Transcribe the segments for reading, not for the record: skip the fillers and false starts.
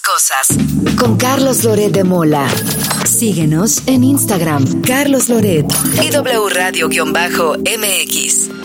cosas. Con Carlos Loret de Mola. Síguenos en Instagram, Carlos Loret y W Radio-MX.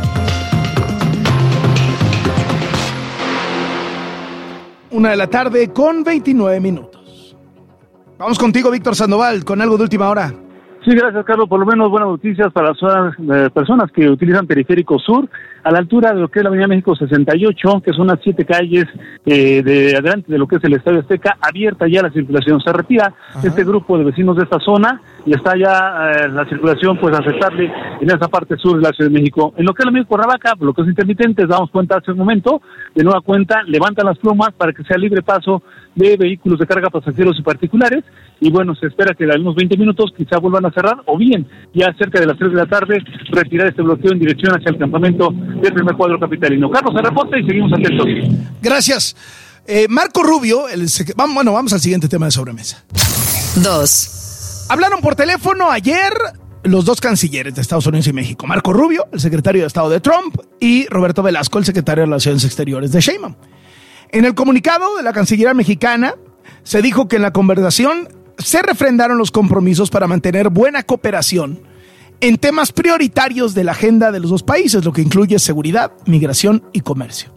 Una de la tarde con 29 minutos. Vamos contigo, Víctor Sandoval, con algo de última hora. Sí, gracias, Carlos. Por lo menos buenas noticias para las personas que utilizan Periférico Sur, a la altura de lo que es la Avenida México 68, que son las 7 calles de adelante de lo que es el Estadio Azteca, abierta ya la circulación. Se retira este grupo de vecinos de esta zona y está ya la circulación pues aceptable en esa parte sur de la Ciudad de México. En lo que es la México Cuernavaca, lo que es intermitentes, damos cuenta hace un momento, de nueva cuenta, levantan las plumas para que sea libre paso de vehículos de carga, pasajeros y particulares, y bueno, se espera que en unos 20 minutos quizá vuelvan a cerrar, o bien, ya cerca de las 3 de la tarde, retirar este bloqueo en dirección hacia el campamento del primer cuadro capitalino. Carlos, se reporta y seguimos atentos. Gracias. Marco Rubio, vamos al siguiente tema de sobremesa. 2. Hablaron por teléfono ayer los dos cancilleres de Estados Unidos y México, Marco Rubio, el secretario de Estado de Trump, y Roberto Velasco, el secretario de Relaciones Exteriores de Sheinbaum. En el comunicado de la Cancillería mexicana se dijo que en la conversación se refrendaron los compromisos para mantener buena cooperación en temas prioritarios de la agenda de los dos países, lo que incluye seguridad, migración y comercio.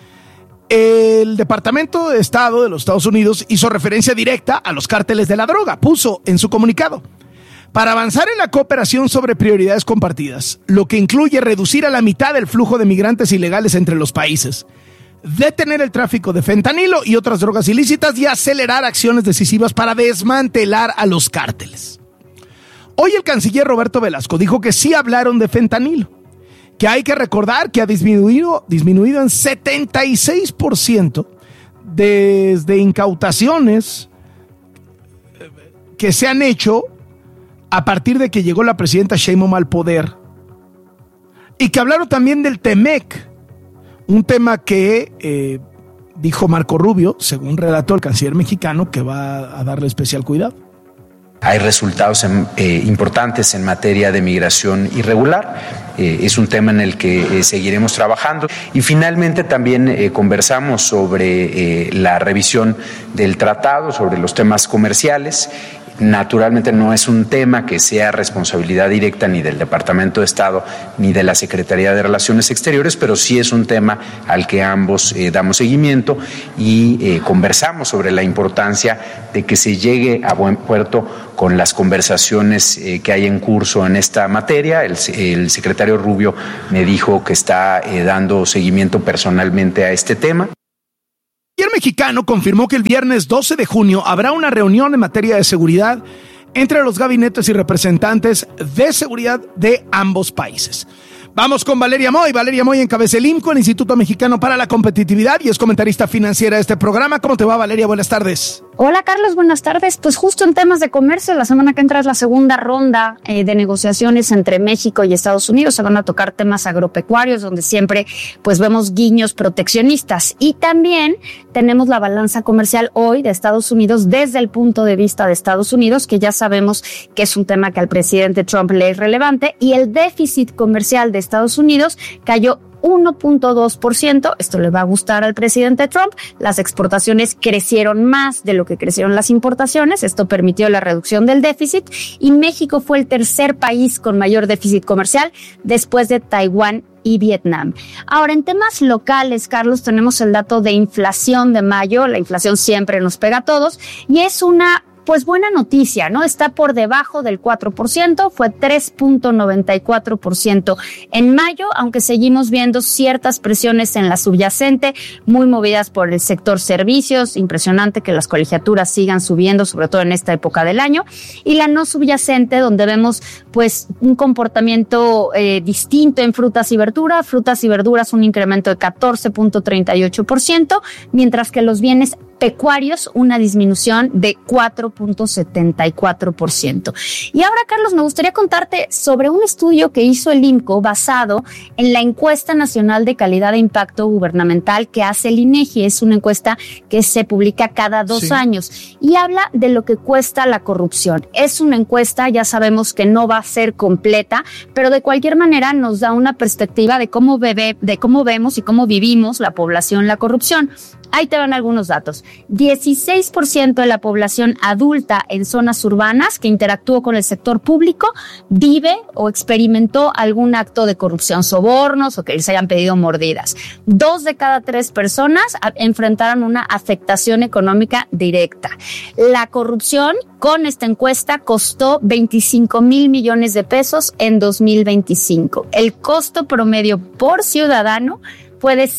El Departamento de Estado de los Estados Unidos hizo referencia directa a los cárteles de la droga. Puso en su comunicado: para avanzar en la cooperación sobre prioridades compartidas, lo que incluye reducir a la mitad el flujo de migrantes ilegales entre los países, detener el tráfico de fentanilo y otras drogas ilícitas y acelerar acciones decisivas para desmantelar a los cárteles. Hoy el canciller Roberto Velasco dijo que sí hablaron de fentanilo, que hay que recordar que ha disminuido en 76% desde incautaciones que se han hecho a partir de que llegó la presidenta Sheinbaum al poder, y que hablaron también del TEMEC, un tema que dijo Marco Rubio, según relató el canciller mexicano, que va a darle especial cuidado. Hay resultados importantes en materia de migración irregular. Es un tema en el que seguiremos trabajando. Y finalmente también conversamos sobre la revisión del tratado, sobre los temas comerciales. Naturalmente no es un tema que sea responsabilidad directa ni del Departamento de Estado ni de la Secretaría de Relaciones Exteriores, pero sí es un tema al que ambos damos seguimiento y conversamos sobre la importancia de que se llegue a buen puerto con las conversaciones que hay en curso en esta materia. El secretario Rubio me dijo que está dando seguimiento personalmente a este tema. El canciller mexicano confirmó que el viernes 12 de junio habrá una reunión en materia de seguridad entre los gabinetes y representantes de seguridad de ambos países. Vamos con Valeria Moy. Valeria Moy encabeza el IMCO, el Instituto Mexicano para la Competitividad, y es comentarista financiera de este programa. ¿Cómo te va, Valeria? Buenas tardes. Hola, Carlos. Buenas tardes. Pues justo en temas de comercio, la semana que entra es la segunda ronda de negociaciones entre México y Estados Unidos. Se van a tocar temas agropecuarios, donde siempre pues vemos guiños proteccionistas. Y también tenemos la balanza comercial hoy de Estados Unidos desde el punto de vista de Estados Unidos, que ya sabemos que es un tema que al presidente Trump le es relevante, y el déficit comercial de Estados Unidos cayó 1.2%. Esto le va a gustar al presidente Trump. Las exportaciones crecieron más de lo que crecieron las importaciones. Esto permitió la reducción del déficit, y México fue el tercer país con mayor déficit comercial después de Taiwán y Vietnam. Ahora, en temas locales, Carlos, tenemos el dato de inflación de mayo. La inflación siempre nos pega a todos y es una pues buena noticia, ¿no? Está por debajo del 4%, fue 3.94% en mayo, aunque seguimos viendo ciertas presiones en la subyacente, muy movidas por el sector servicios. Impresionante que las colegiaturas sigan subiendo, sobre todo en esta época del año, y la no subyacente, donde vemos pues un comportamiento distinto en frutas y verduras. Frutas y verduras un incremento de 14.38%, mientras que los bienes pecuarios una disminución de 4%. 4.74%. Y ahora, Carlos, me gustaría contarte sobre un estudio que hizo el INCO basado en la encuesta nacional de calidad de impacto gubernamental que hace el INEGI. Es una encuesta que se publica cada 2 años y habla de lo que cuesta la corrupción. Es una encuesta, ya sabemos que no va a ser completa, pero de cualquier manera nos da una perspectiva de cómo vemos y cómo vivimos la población la corrupción. Ahí te van algunos datos. 16% de la población adulta en zonas urbanas que interactuó con el sector público vive o experimentó algún acto de corrupción, sobornos o que les hayan pedido mordidas. 2 de cada 3 personas enfrentaron una afectación económica directa. La corrupción con esta encuesta costó 25,000 millones de pesos en 2025. El costo promedio por ciudadano fue de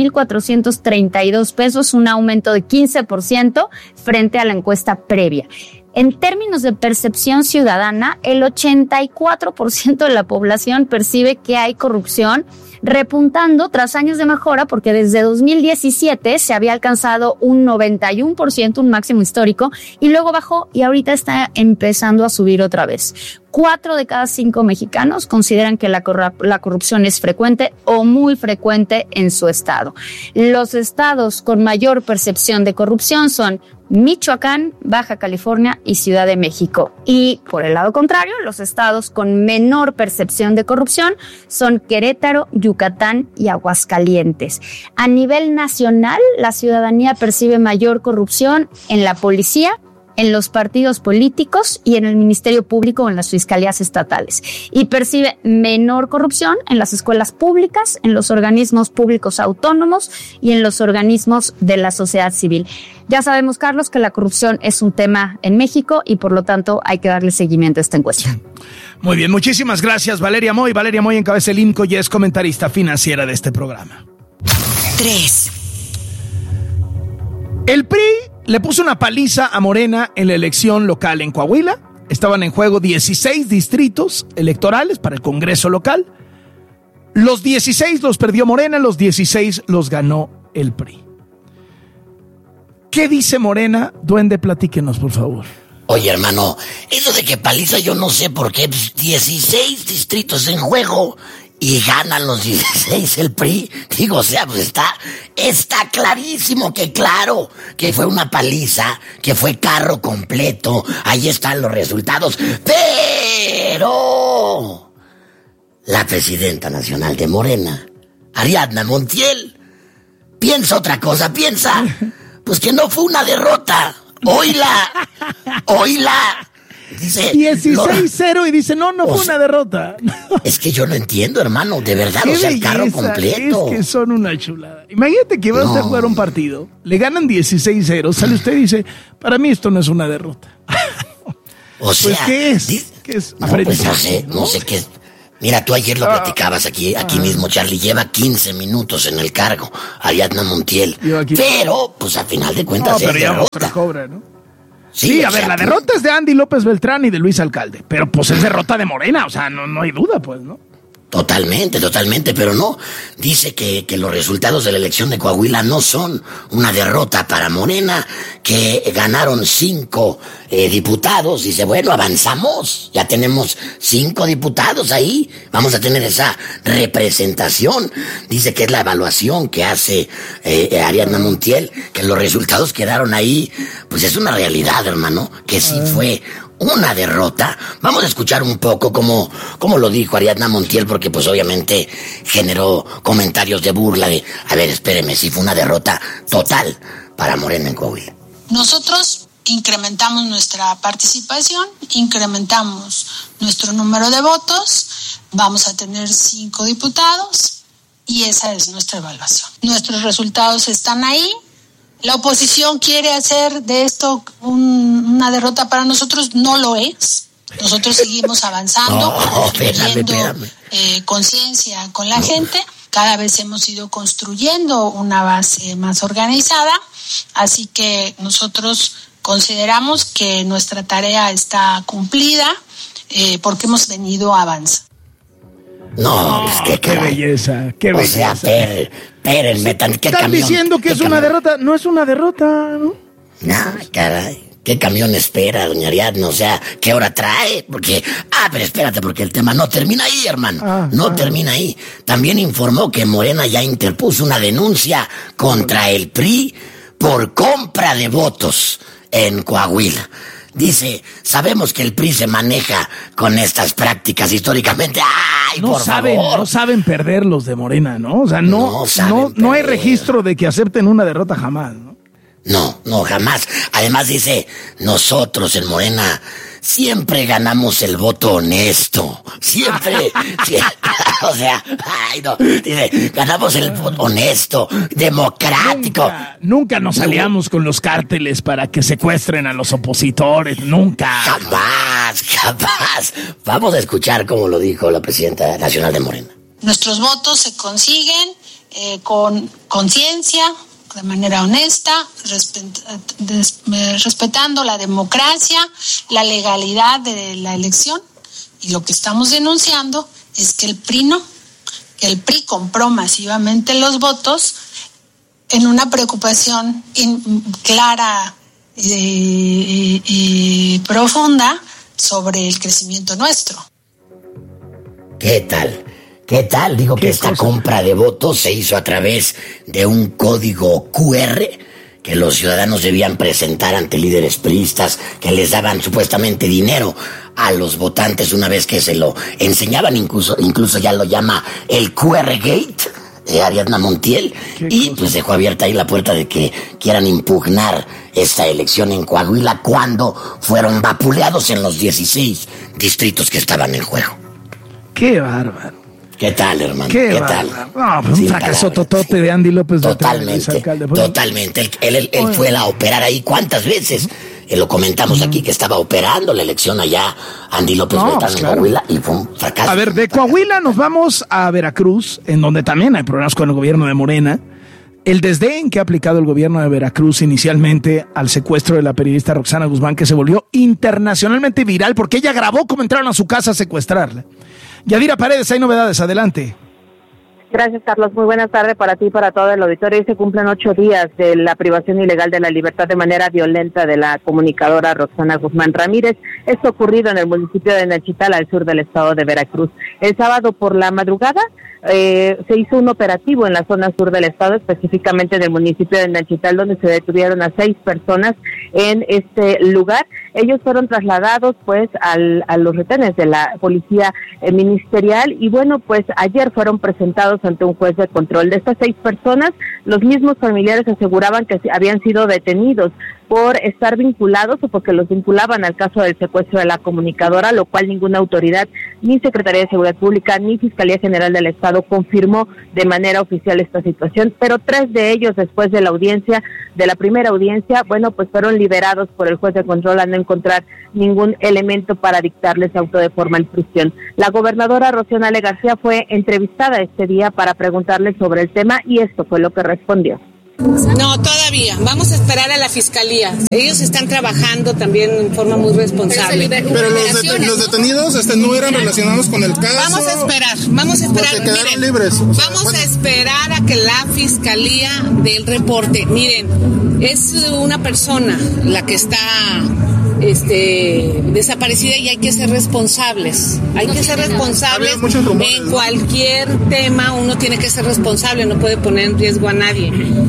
5,432 pesos, un aumento de 15% frente a la encuesta previa. En términos de percepción ciudadana, el 84% de la población percibe que hay corrupción, repuntando tras años de mejora, porque desde 2017 se había alcanzado un 91%, un máximo histórico, y luego bajó y ahorita está empezando a subir otra vez. 4 de cada 5 mexicanos consideran que la corrupción es frecuente o muy frecuente en su estado. Los estados con mayor percepción de corrupción son Michoacán, Baja California y Ciudad de México. Y por el lado contrario, los estados con menor percepción de corrupción son Querétaro, Yucatán y Aguascalientes. A nivel nacional, la ciudadanía percibe mayor corrupción en la policía, en los partidos políticos y en el Ministerio Público o en las fiscalías estatales. Y percibe menor corrupción en las escuelas públicas, en los organismos públicos autónomos y en los organismos de la sociedad civil. Ya sabemos, Carlos, que la corrupción es un tema en México y por lo tanto hay que darle seguimiento a esta encuesta. Muy bien, muchísimas gracias, Valeria Moy. Valeria Moy encabeza el INCO y es comentarista financiera de este programa. 3. El PRI le puso una paliza a Morena en la elección local en Coahuila. Estaban en juego 16 distritos electorales para el Congreso local. Los 16 los perdió Morena, los 16 los ganó el PRI. ¿Qué dice Morena? Duende, platíquenos, por favor. Oye, hermano, eso de que paliza yo no sé por qué. 16 distritos en juego y ganan los 16 el PRI. Digo, o sea, pues está clarísimo que claro, que fue una paliza, que fue carro completo. Ahí están los resultados. Pero la presidenta nacional de Morena, Ariadna Montiel, piensa otra cosa, piensa pues que no fue una derrota. Oíla. Dice 16-0 y dice, no fue una derrota. Es que yo no entiendo, hermano, de verdad, o sea, el carro completo. Es que son una chulada. Imagínate que vas a jugar un partido, le ganan 16-0, sale usted y dice, para mí esto no es una derrota. O sea, pues, ¿qué es? ¿Qué es? No, pues no sé qué es. Mira, tú ayer lo platicabas aquí mismo, Charlie, lleva 15 minutos en el cargo, Ariadna Montiel. Pero, pues al final de cuentas es derrota. Cobra, ¿no? Sí, a ver, la derrota es de Andy López Beltrán y de Luis Alcalde, pero pues es derrota de Morena, o sea, no hay duda, pues, ¿no? Totalmente, pero no. Dice que los resultados de la elección de Coahuila no son una derrota para Morena, que ganaron 5 diputados. Dice, bueno, avanzamos, ya tenemos 5 diputados ahí, vamos a tener esa representación. Dice que es la evaluación que hace Ariadna Montiel, que los resultados quedaron ahí, pues es una realidad, hermano, que sí fue una derrota. Vamos a escuchar un poco cómo lo dijo Ariadna Montiel, porque pues obviamente generó comentarios de burla de, a ver, espéreme, si fue una derrota total para Morena en Coahuila. Nosotros incrementamos nuestra participación, incrementamos nuestro número de votos, vamos a tener 5 diputados y esa es nuestra evaluación. Nuestros resultados están ahí. La oposición quiere hacer de esto una derrota para nosotros, no lo es. Nosotros seguimos avanzando, construyendo conciencia con la gente. Cada vez hemos ido construyendo una base más organizada, así que nosotros consideramos que nuestra tarea está cumplida porque hemos venido avanzando. No, es que qué belleza, qué belleza. O sea, espérenme, están diciendo que es una derrota, no es una derrota, ¿no? No, caray. ¿Qué camión espera, doña Ariadna? O sea, ¿qué hora trae? Pero espérate, porque el tema no termina ahí, hermano. No termina ahí. También informó que Morena ya interpuso una denuncia contra el PRI por compra de votos en Coahuila. Dice, sabemos que el PRI se maneja con estas prácticas históricamente. ¡Ay, por favor! No saben perder los de Morena, ¿no? O sea, no hay registro de que acepten una derrota jamás, ¿no? No, jamás. Además dice, nosotros en Morena siempre ganamos el voto honesto. Siempre. O sea, dice, ganamos el voto honesto, democrático. Nunca nos aliamos con los cárteles para que secuestren a los opositores, nunca. Jamás. Vamos a escuchar cómo lo dijo la presidenta nacional de Morena. Nuestros votos se consiguen con conciencia, de manera honesta, respetando la democracia, la legalidad de la elección. Y lo que estamos denunciando es que el PRI compró masivamente los votos en una preocupación clara y profunda sobre el crecimiento nuestro. ¿Qué tal? Digo que esta compra de votos se hizo a través de un código QR que los ciudadanos debían presentar ante líderes priistas que les daban supuestamente dinero a los votantes una vez que se lo enseñaban, incluso ya lo llama el QR Gate, Ariadna Montiel, y pues dejó abierta ahí la puerta de que quieran impugnar esta elección en Coahuila cuando fueron vapuleados en los 16 distritos que estaban en juego. ¡Qué bárbaro! ¿Qué tal, hermano? ¿Qué tal? No, pues un fracaso totote de Andy López. Totalmente. Él fue a operar ahí ¿cuántas veces? Lo comentamos aquí que estaba operando la elección allá Andy López Beltrán en Coahuila y fue un fracaso. A ver, de Coahuila nos vamos a Veracruz, en donde también hay problemas con el gobierno de Morena. El desdén que ha aplicado el gobierno de Veracruz inicialmente al secuestro de la periodista Roxana Guzmán, que se volvió internacionalmente viral porque ella grabó cómo entraron a su casa a secuestrarla. Yadira Paredes, hay novedades, adelante. Gracias, Carlos. Muy buenas tardes para ti y para todo el auditorio. Hoy se cumplen 8 días de la privación ilegal de la libertad de manera violenta de la comunicadora Roxana Guzmán Ramírez. Esto ocurrido en el municipio de Nachital, al sur del estado de Veracruz. El sábado por la madrugada se hizo un operativo en la zona sur del estado, específicamente en el municipio de Nachital, donde se detuvieron a 6 personas en este lugar. Ellos fueron trasladados pues a los retenes de la policía ministerial y bueno, pues ayer fueron presentados ante un juez de control. De estas 6 personas, los mismos familiares aseguraban que habían sido detenidos por estar vinculados o porque los vinculaban al caso del secuestro de la comunicadora, lo cual ninguna autoridad, ni Secretaría de Seguridad Pública, ni Fiscalía General del Estado confirmó de manera oficial esta situación, pero 3 de ellos después de la primera audiencia, bueno, pues fueron liberados por el juez de control al no encontrar ningún elemento para dictarles auto de formal prisión. La gobernadora Rocío Nale García fue entrevistada este día para preguntarle sobre el tema y esto fue lo que respondió. No, todavía. Vamos a esperar a la fiscalía. Ellos están trabajando también en forma muy responsable. Pero los detenidos no eran relacionados con el caso. Vamos a esperar. Porque quedaron libres. Vamos a esperar a que la fiscalía dé el reporte. Miren, es una persona la que está desaparecida y hay que ser responsables. Hay que ser responsables en cualquier tema. Uno tiene que ser responsable, no puede poner en riesgo a nadie.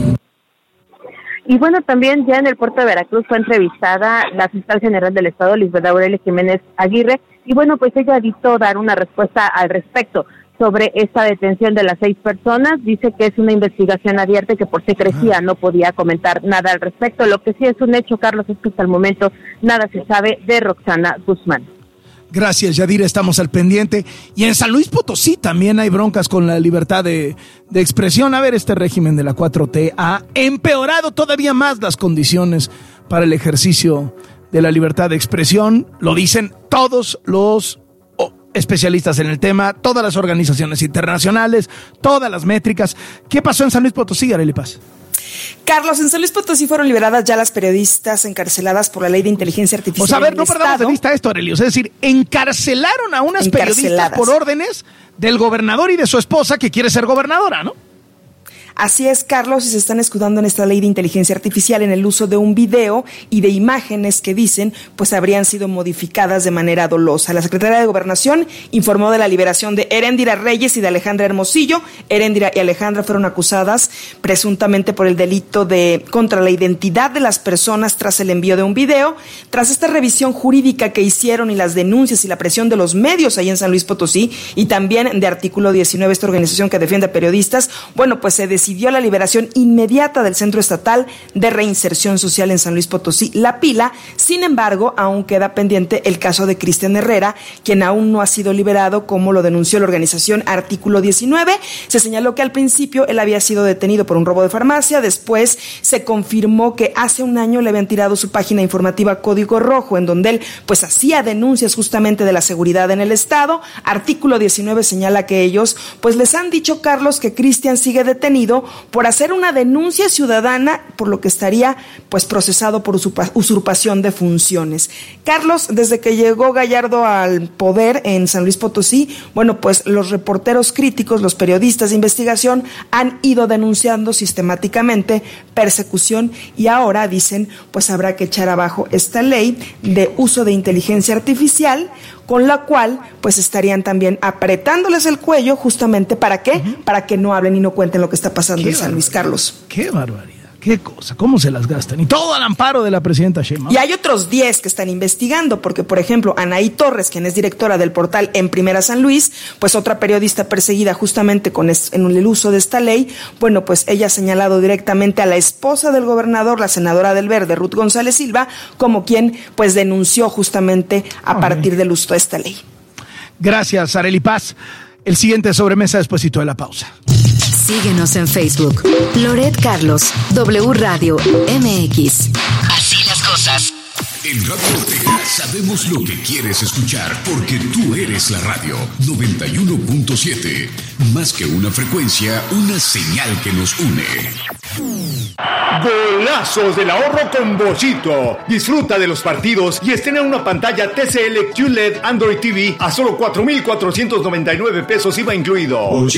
Y bueno, también ya en el puerto de Veracruz fue entrevistada la fiscal general del estado, Lisbeth Aurelia Jiménez Aguirre, y bueno, pues ella evitó dar una respuesta al respecto sobre esta detención de las 6 personas. Dice que es una investigación abierta y que por secrecía no podía comentar nada al respecto. Lo que sí es un hecho, Carlos, es que hasta el momento nada se sabe de Roxana Guzmán. Gracias, Yadira, estamos al pendiente. Y en San Luis Potosí también hay broncas con la libertad de expresión. A ver, este régimen de la 4T ha empeorado todavía más las condiciones para el ejercicio de la libertad de expresión. Lo dicen todos los especialistas en el tema, todas las organizaciones internacionales, todas las métricas. ¿Qué pasó en San Luis Potosí, Arely Paz? Carlos, en San Luis Potosí fueron liberadas ya las periodistas encarceladas por la ley de inteligencia artificial. O sea, a ver, no perdamos de vista esto, Arely. Es decir, encarcelaron a unas periodistas por órdenes del gobernador y de su esposa que quiere ser gobernadora, ¿no? Así es, Carlos, y se están escudando en esta ley de inteligencia artificial en el uso de un video y de imágenes que dicen pues habrían sido modificadas de manera dolosa. La Secretaría de Gobernación informó de la liberación de Heréndira Reyes y de Alejandra Hermosillo. Heréndira y Alejandra fueron acusadas presuntamente por el delito de contra la identidad de las personas tras el envío de un video. Tras esta revisión jurídica que hicieron y las denuncias y la presión de los medios ahí en San Luis Potosí y también de Artículo 19, esta organización que defiende a periodistas, bueno, pues se decidió la liberación inmediata del Centro Estatal de Reinserción Social en San Luis Potosí, La Pila. Sin embargo, aún queda pendiente el caso de Cristian Herrera, quien aún no ha sido liberado, como lo denunció la organización Artículo 19. Se señaló que al principio él había sido detenido por un robo de farmacia, después se confirmó que hace un año le habían tirado su página informativa Código Rojo, en donde él pues hacía denuncias justamente de la seguridad en el Estado. Artículo 19 señala que ellos pues les han dicho, Carlos, que Cristian sigue detenido por hacer una denuncia ciudadana, por lo que estaría pues procesado por usurpación de funciones. Carlos, desde que llegó Gallardo al poder en San Luis Potosí, bueno, pues los reporteros críticos, los periodistas de investigación han ido denunciando sistemáticamente persecución y ahora dicen pues habrá que echar abajo esta ley de uso de inteligencia artificial, con la cual pues estarían también apretándoles el cuello justamente ¿para qué? Para que no hablen y no cuenten lo que está pasando en San Luis, Carlos. ¡Qué barbaridad! ¡Qué cosa! ¿Cómo se las gastan? Y todo al amparo de la presidenta Sheinbaum. Y hay otros 10 que están investigando, porque, por ejemplo, Anaí Torres, quien es directora del portal En Primera San Luis, pues otra periodista perseguida justamente en el uso de esta ley, bueno, pues ella ha señalado directamente a la esposa del gobernador, la senadora del Verde, Ruth González Silva, como quien pues denunció justamente a partir del uso de esta ley. Gracias, Arely Paz. El siguiente sobremesa despuesito de la pausa. Síguenos en Facebook. Loret Carlos, W Radio MX. Así las cosas. En Radio Ortega sabemos lo que quieres escuchar porque tú eres la radio 91.7. Más que una frecuencia, una señal que nos une. Golazos del ahorro con Bochito. Disfruta de los partidos y estrena una pantalla TCL QLED Android TV a solo 4,499 pesos IVA incluido.